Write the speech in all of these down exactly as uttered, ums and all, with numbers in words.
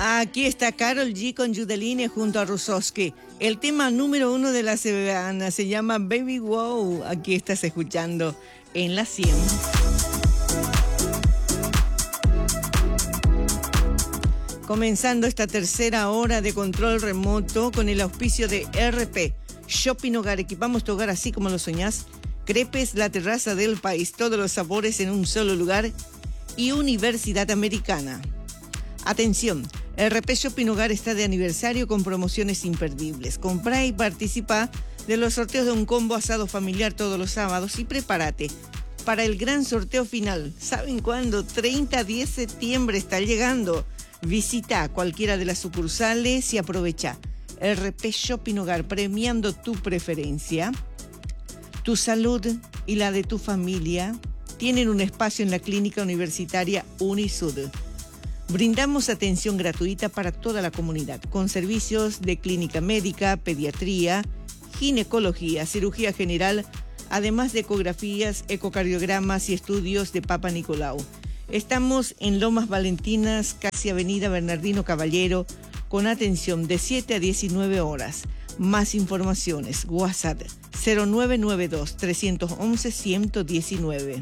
Aquí está Karol G con Judeline junto a Rusowski. El tema número uno de la semana se llama Baby Wow. Aquí estás escuchando en la cien. Comenzando esta tercera hora de control remoto con el auspicio de R P. Shopping Hogar, equipamos tu hogar así como lo soñás. Crepes, la terraza del país, todos los sabores en un solo lugar. Y Universidad Americana. Atención, R P Shopping Hogar está de aniversario con promociones imperdibles. Comprá y participa de los sorteos de un combo asado familiar todos los sábados y prepárate para el gran sorteo final. ¿Saben cuándo? treinta de septiembre está llegando. Visita cualquiera de las sucursales y aprovecha. R P Shopping Hogar, premiando tu preferencia. Tu salud y la de tu familia tienen un espacio en la Clínica Universitaria Unisud. Brindamos atención gratuita para toda la comunidad, con servicios de clínica médica, pediatría, ginecología, cirugía general, además de ecografías, ecocardiogramas y estudios de Papa Nicolau. Estamos en Lomas Valentinas, casi Avenida Bernardino Caballero, con atención de siete a diecinueve horas. Más informaciones, WhatsApp cero nueve nueve dos, tres uno uno, uno uno nueve.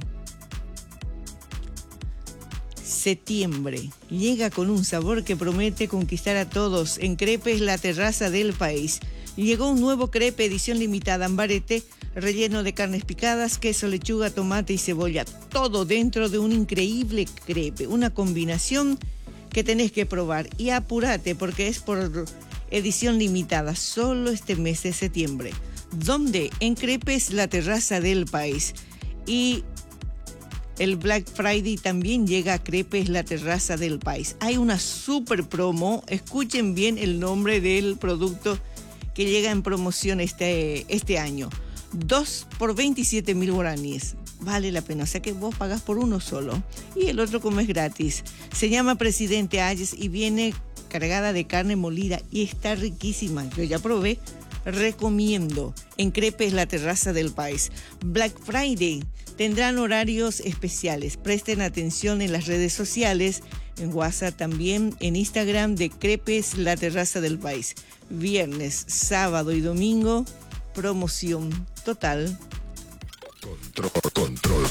Septiembre llega con un sabor que promete conquistar a todos. En Crepes, la terraza del país. Llegó un nuevo crepe edición limitada Ambarete, relleno de carnes picadas, queso, lechuga, tomate y cebolla. Todo dentro de un increíble crepe. Una combinación que tenés que probar. Y apúrate porque es por edición limitada. Solo este mes de septiembre. ¿Dónde? En Crepes, la terraza del país. Y el Black Friday también llega a Crepes, la terraza del país. Hay una super promo. Escuchen bien el nombre del producto que llega en promoción este, este año. Dos por veintisiete mil guaraníes. Vale la pena. O sea que vos pagás por uno solo. Y el otro comes gratis. Se llama Presidente Ayes y viene cargada de carne molida. Y está riquísima. Yo ya probé. Recomiendo. En Crepes, la terraza del país. Black Friday. Tendrán horarios especiales. Presten atención en las redes sociales, en WhatsApp también, en Instagram de Crepes, la terraza del país. Viernes, sábado y domingo, promoción total. Control, control